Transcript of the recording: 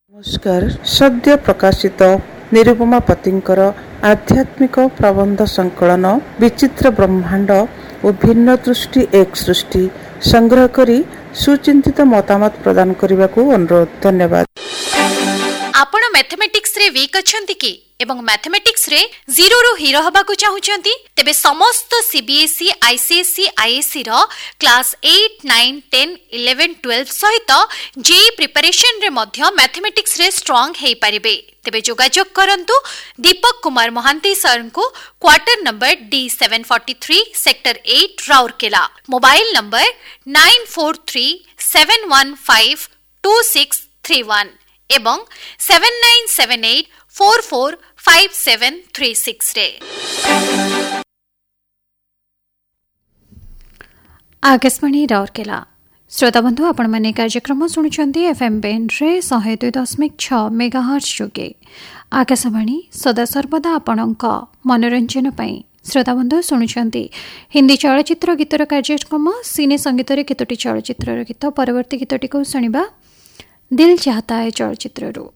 ନମସ୍କାର। ସଦ୍ୟ ପ୍ରକାଶିତ ନିରୁପମା ପତିଙ୍କର ଆଧ୍ୟାତ୍ମିକ ପ୍ରବନ୍ଧ ସଂକଳନ ବିଚିତ୍ର ବ୍ରହ୍ମାଣ୍ଡ ଓ ଭିନ୍ନ ଦୃଷ୍ଟି ଏକ ସୃଷ୍ଟି ସଂଗ୍ରହ କରି ସୁଚିନ୍ତିତ ମତାମତ ପ୍ରଦାନ କରିବାକୁ ଅନୁରୋଧ। ଧନ୍ୟବାଦ। ଆପଣ ମ୍ୟାଥମେଟିକ୍ସ ରେ ୱିକ୍ ଅଛନ୍ତି କି ଏବଂ ମ୍ୟାଥମେଟିକ୍ସ ରେ 0 ରୁ ହିରୋ ହେବାକୁ ଚାହୁଁଛନ୍ତି? ତେବେ ସମସ୍ତ CBSE, ICSE, ISE ର କ୍ଲାସ୍ 8, 9, 10, 11, 12 ସହିତ JEE ପ୍ରିପାରେସନ ରେ ମଧ୍ୟ ମ୍ୟାଥମେଟିକ୍ସ ରେ ଷ୍ଟ୍ରଙ୍ଗ ହେଇପାରିବେ। ତେବେ ଯୋଗାଯୋଗ କରନ୍ତୁ ଦୀପକ କୁମାର ମହାନ୍ତି ସାରଙ୍କୁ, quarter number D743, sector 8, Rourkela. Mobile number 9437152631 ଏବଂ 7978445736 ରେ। आकाशवाणी राउरकेला। श्रोताबंधु आपण माने कार्यक्रम शुणुचंती FM बैंड रे 102.6 मेगाहर्ट्ज जोगे। आकाशवाणी सदा सर्वदा आपणक मनोरंजन पई श्रोताबंधु शुणुचंती हिंदी चलचित्र गीतर कार्यक्रम सिने संगीत रे केतोटी चलचित्र गीत। परवर्ती गीतटी को सुनिबा दिल चाहता है चलचित्ररू।